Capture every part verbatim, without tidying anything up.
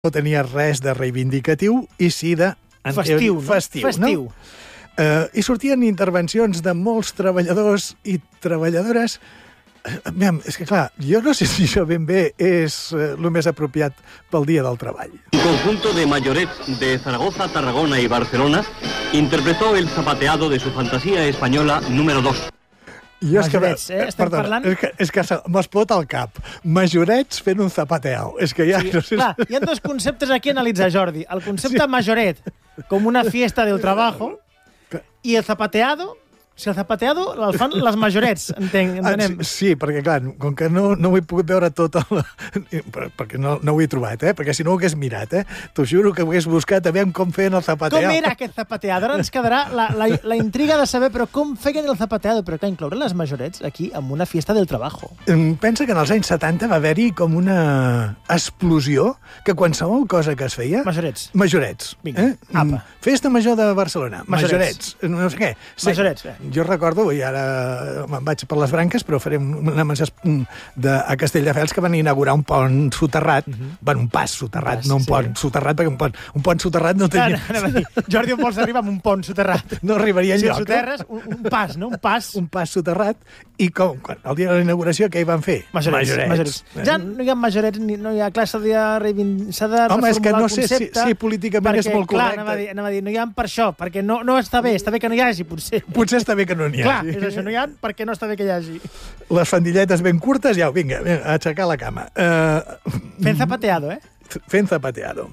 no tenia res de reivindicatiu i sí de... Festiu, no? Festiu, Festiu. no? Uh, I sortien intervencions de molts treballadors i treballadores. Uh, és que, clar, jo no sé si això ben bé és uh, el més apropiat pel Dia del Treball. Un conjunto de mayorets de Zaragoza, Tarragona y Barcelona interpretó el zapateado de su fantasía española número dos. Jo és que, Majorets, eh? Estem perdona, parlant... És que, és que m'explota el cap. Majorets fent un zapateado. És que ja... Sí, no sé... clar, hi ha dos conceptes aquí a analitzar, Jordi. El concepte sí. majoret, com una fiesta del trabajo, i el zapateado... Si el zapateado el fan les majorets, entenc, entenem. Ah, sí, sí, perquè, clar, com que no, no ho he pogut veure tot, el... perquè no, no ho he trobat, eh? Perquè si no ho hagués mirat, eh? T'ho juro que ho hagués buscat a veure com feien el zapateado. Com era aquest zapateado? Ara ens quedarà la, la, la intriga de saber però com feien el zapateado, però que incloure les majorets aquí amb una fiesta del trabajo. Pensa que en els anys setanta va haver-hi com una explosió que qualsevol cosa que es feia... Majorets. Majorets. Vinga, eh? apa. Festa major de Barcelona. Majorets. Majorets. No sé què. Sí. Majorets, bé. Jo recordo, i ara me'n vaig per les branques, però farem una menció de, a Castelldefels que van inaugurar un pont soterrat, uh -huh. bueno, un pas soterrat, pas, no un pont sí. soterrat, perquè un pont, un pont soterrat no tenia... No, no, no, Jordi, on vols arribar amb un pont soterrat? No arribaria si enlloc. Si soterres, un, un pas, no? Un pas. Un pas soterrat, i com, quan, el dia de la inauguració, què hi van fer? Majorets. Majorets. majorets. Eh? Ja no hi ha majorets, ni, no hi ha classe de reivin... s'ha de Home, és que no sé si, concepte, si políticament perquè, és molt clar, correcte. Anava a, dir, anava a dir, no hi ha per això, perquè no, no està bé, està bé que no hi hagi, potser. Potser està bé que no n'hi hagi. Clar, és això, no hi ha perquè no està bé que hi hagi. Les fandilletes ben curtes, ja, vinga, a aixecar la cama. Uh, Fent zapateado, eh? Fent zapateado.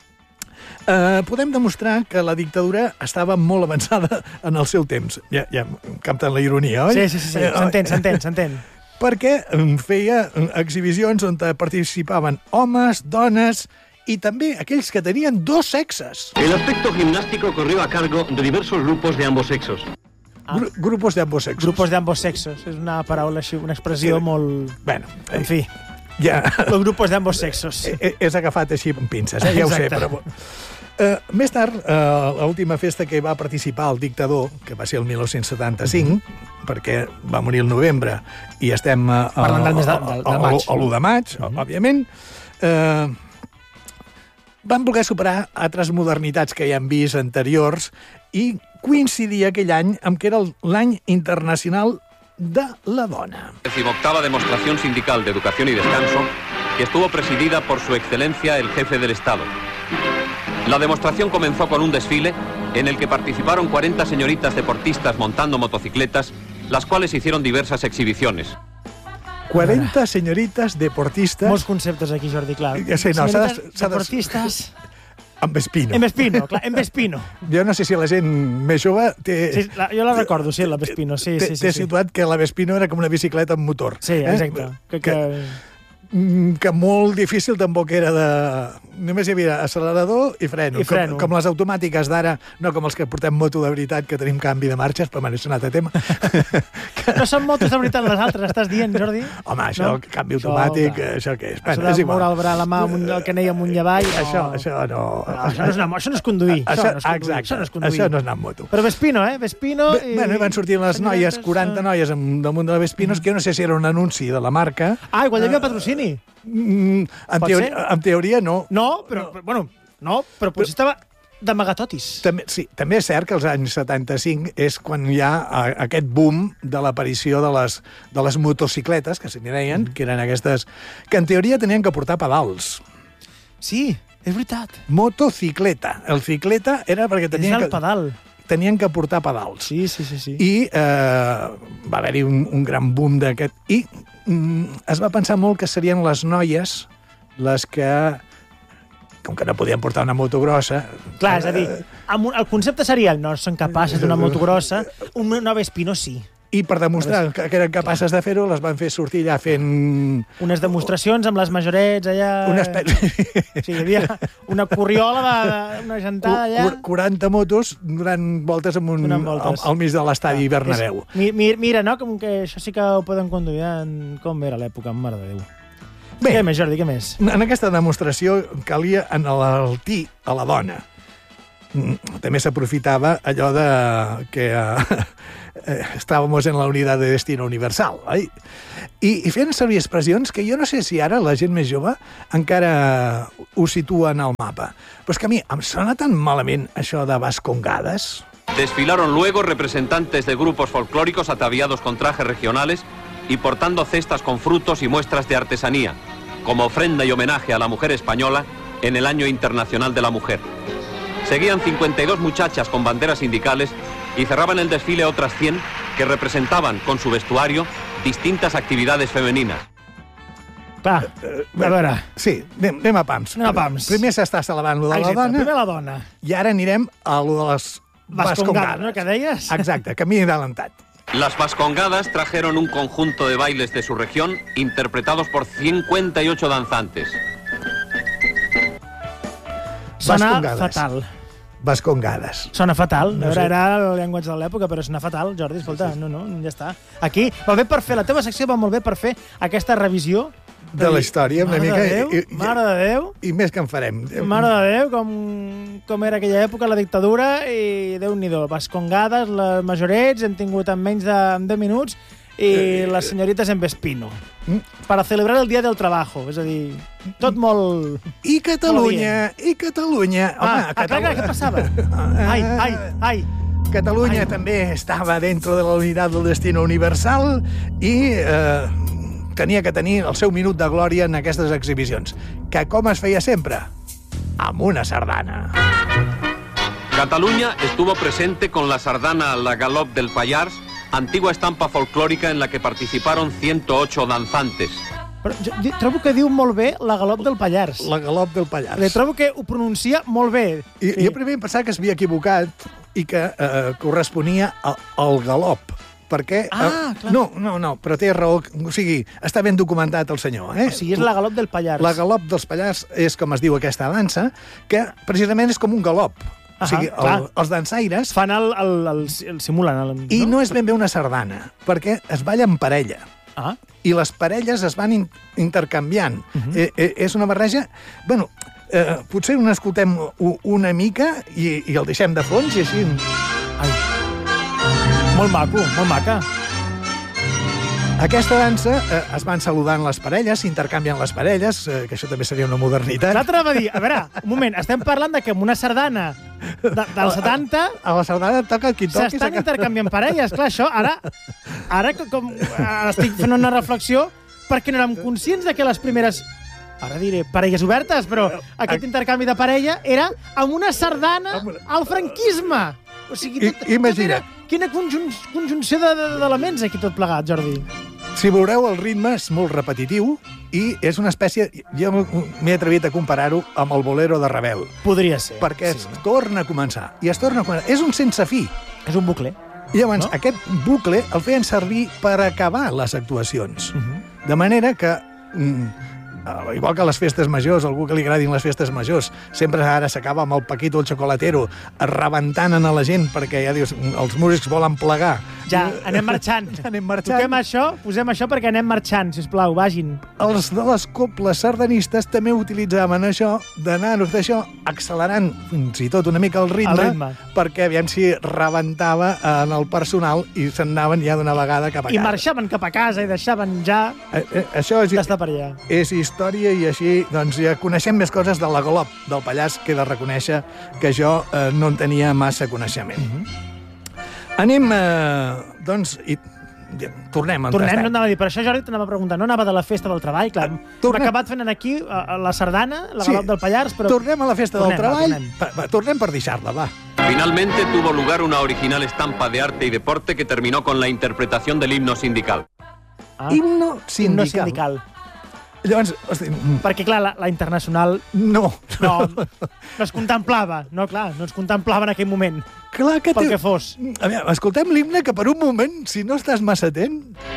Uh, podem demostrar que la dictadura estava molt avançada en el seu temps. Ja, ja capten la ironia, oi? Sí, sí, sí, sí. s'entén, s'entén, s'entén. Perquè feia exhibicions on participaven homes, dones i també aquells que tenien dos sexes. El aspecto gimnástico corrió a cargo de diversos grupos de ambos sexos. Ah. Gru grupos de ambos sexos. Grupos de ambos sexos. És una paraula així, una expressió sí. molt... Bueno, en fi. Ja. Los grupos de ambos sexos. És agafat així amb pinces, eh? Ja ho sé, però... Uh, més tard, uh, l'última festa que va participar el dictador, que va ser el mil nou-cents setanta-cinc, mm-hmm. perquè va morir el novembre, i estem uh, parlant del mes de, de, de maig. A l'u de maig, mm-hmm. òbviament, uh, van voler superar altres modernitats que ja hem vist anteriors i coincidia aquell any amb que era l'any internacional de la dona. Decimoctava demostración sindical de educación y descanso que estuvo presidida por su excelencia el jefe del Estado. La demostración comenzó con un desfile en el que participaron cuarenta señoritas deportistas montando motocicletas, las cuales hicieron diversas exhibiciones. cuarenta senyorites deportistes... Molts conceptes aquí, Jordi, clar. Ja sé, no, senyorites deportistes... Amb Vespino. En Vespino, clar, en Vespino. Jo no sé si la gent més jove té... Sí, la, jo la recordo, sí, la Vespino, sí, sí, sí. Té sí. situat que la Vespino era com una bicicleta amb motor. Sí, exacte. Eh? Que, que... que... que molt difícil tampoc era de... Només hi havia accelerador i freno. I freno. Com, com les automàtiques d'ara, no com els que portem moto de veritat, que tenim canvi de marxes, però m'ha sonat a tema. No són motos de veritat les altres, estàs dient, Jordi? Home, això, no? Canvi automàtic, això, això què és? Això bueno, de moure el bra, la mà, el canell amunt i avall... No. Això, això no... no això, no és anar, això no és conduir. Això, això, no és conduir. exacte, això no és conduir. Això no és anar amb moto. Però Vespino, eh? Vespino... Be, i... Bueno, i van sortir les noies, quaranta noies damunt de la Vespino, mm. que jo no sé si era un anunci de la marca. Ah, igual hi havia patrocini. Mm, en, teori, en teoria no. No, però, no. bueno, no, però potser estava d'amagatotis. També, sí, també és cert que els anys setanta-cinc és quan hi ha aquest boom de l'aparició de, les, de les motocicletes, que se n'hi deien, mm. que eren aquestes, que en teoria tenien que portar pedals. Sí, és veritat. Motocicleta. El cicleta era perquè tenien és el que... pedal. tenien que portar pedals. Sí, sí, sí. sí. I eh, va haver-hi un, un gran boom d'aquest... I mm, es va pensar molt que serien les noies les que, com que no podien portar una moto grossa... Clar, és a dir, amb un, el concepte seria no són capaces d'una moto grossa, una Vespino sí. I per demostrar que, que eren capaces de fer-ho, les van fer sortir allà fent... Unes demostracions amb les majorets allà... Una espècie... Sí, hi havia una corriola, de, una gentada allà... quaranta motos donant voltes, amb un, voltes. Al, al mig de l'estadi ah, Bernabéu. És, mira, mira, no? Com que això sí que ho poden conduir en... Com era l'època, mare de Déu. Bé, què més, Jordi, què més? En aquesta demostració calia enaltir a la dona. també s'aprofitava allò de que eh, eh, estàvamos en la unitat de destino universal, oi? I, I feien servir expressions que jo no sé si ara la gent més jove encara ho situa en el mapa. Però és que a mi em sona tan malament això de vascongades. Desfilaron luego representantes de grupos folclóricos ataviados con trajes regionales y portando cestas con frutos y muestras de artesanía, como ofrenda y homenaje a la mujer española en el Año Internacional de la Mujer. Seguían cincuenta y dos muchachas con banderas sindicales y cerraban el desfile otras cien que representaban con su vestuario distintas actividades femeninas. Va, a veure... Sí, anem, anem a pams. Anem a pams. Primer s'està celebrant lo de Exacte, la dona primer la dona. i ara anirem a lo de les Vascongades, vascongades. ¿no?, que deies. Exacte, camí adelantat. Las vascongadas trajeron un conjunto de bailes de su región interpretados por cincuenta y ocho danzantes. Sona Vascongades. fatal. Vascongades. Sona fatal. No No sé. Era el llenguatge de l'època, però sona fatal, Jordi. Escolta, no, no, ja està. Aquí va bé per fer, la teva secció va molt bé per fer aquesta revisió De la història, una Mare mica. de Déu, i, i, mare de Déu. I més que en farem. Mare de Déu, com, com era aquella època, la dictadura, i Déu-n'hi-do, vascongades, les majorets, hem tingut en menys de deu minuts, i les senyorites en Vespino. Mm. Per a celebrar el Dia del Trabajo, és a dir, tot molt... I Catalunya, i Catalunya. Ah, Home, ah, clar, clar, què passava? Ai, ai, ai. Catalunya Ai. també estava dentro de la unitat del destino universal i eh, tenia que tenir el seu minut de glòria en aquestes exhibicions. Que com es feia sempre? Amb una sardana. Cataluña estuvo presente con la sardana La Galop del Pallars, antigua estampa folclórica en la que participaron ciento ocho danzantes. Però jo, jo trobo que diu molt bé la galop del Pallars. La galop del Pallars. Le trobo que ho pronuncia molt bé. I, Sí. Jo primer em pensava que s'havia equivocat i que eh, corresponia a- al galop. Perquè... Ah, eh, clar. No, no, no, però té raó. O sigui, està ben documentat el senyor. Eh? O sigui, és la galop del Pallars. La galop dels Pallars és com es diu aquesta dansa, que precisament és com un galop. Ahà, O sigui, clar. el, els dansaires... Fan el, el, el, el simulen. El, I no és ben bé una sardana, perquè es balla en parella. Ah, I les parelles es van in intercanviant. Uh Mhm. -huh. eh, eh, és una barreja... Bueno, eh, potser n'escoltem u- una mica i, i el deixem de fons i així... ai. Molt maco, molt maca. Aquesta dansa eh, es van saludant les parelles, s'intercanvien les parelles, eh, que això també seria una modernitat. L'altre va dir, a veure, un moment, estem parlant de que amb una sardana de, dels setanta A la sardana toca el qui toqui. s'estan s'acaba. intercanviant parelles. Clar, això, ara, ara que com, ara estic fent una reflexió perquè no érem conscients de que les primeres, ara diré, parelles obertes, però aquest intercanvi de parella era amb una sardana al franquisme. O sigui, I- tot, imagina't. tot era, quina conjun conjunció de- de- d'elements aquí tot plegat, Jordi. Si veureu, el ritme és molt repetitiu i és una espècie... Jo m'he atrevit a comparar-ho amb el bolero de Ravel, Podria ser. perquè sí. es torna a començar, i es torna a començar. És un sense fi. És un bucle. I llavors, No? no? aquest bucle el feien servir per acabar les actuacions. Uh -huh. De manera que, mm, igual que a les festes majors, algú que li agradin les festes majors, sempre ara s'acaba amb el Paquito el xocolatero, rebentant a la gent, perquè ja dius, els músics volen plegar. Ja, anem marxant. Anem marxant. Toquem això, posem això perquè anem marxant, sisplau, vagin. Els de les coples sardanistes també utilitzaven això, d'anar-ho d'això, accelerant fins i tot una mica el ritme, El ritme. perquè aviam si rebentava en el personal i se'n anaven ja d'una vegada cap a I casa. marxaven cap a casa i deixaven ja Eh, eh, això és, d'estar per allà. és història i així doncs, ja coneixem més coses de la galop del Pallars, que he de reconèixer que jo eh, no en tenia massa coneixement. Mhm. Anem, eh, doncs, i ja, tornem. on Tornem, estem. no anava a dir, per això Jordi t'anava a preguntar, no anava de la festa del treball, clar. Hem tornem. acabat fent aquí a, a la sardana, la Sí. galop del Pallars, però... Tornem a la festa Tornem, del va, treball. tornem. Va, va, tornem per deixar-la, va. Finalmente tuvo lugar una original estampa de arte y deporte que terminó con la interpretación del himno sindical. Ah, Himno sindical. himno sindical. Llavors, hosti, Perquè, clar, la, la internacional no. no, no es contemplava. No, clar, no es contemplava en aquell moment, Clar que pel té... que fos. A veure, escoltem l'himne, que per un moment, si no estàs massa atent,